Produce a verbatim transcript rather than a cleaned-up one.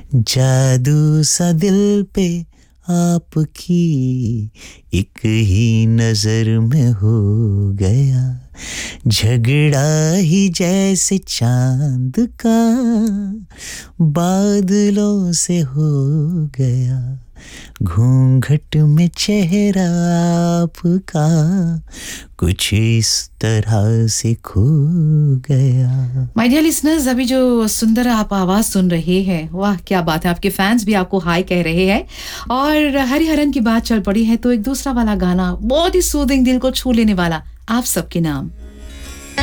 जादू सा दिल पे आपकी एक ही नजर में हो गया, झगड़ा ही जैसे चांद का बादलों से हो गया, घूंघट में चेहरा आपका कुछ इस तरह से खो गया। माय डियर लिसनर्स, अभी जो सुंदर आप आवाज़ सुन रहे हैं, वाह क्या बात है। आपके फैंस भी आपको हाय कह रहे हैं। और हरिहरन की बात चल पड़ी है तो एक दूसरा वाला गाना बहुत ही सूदिंग, दिल को छू लेने वाला, आप सबके नाम।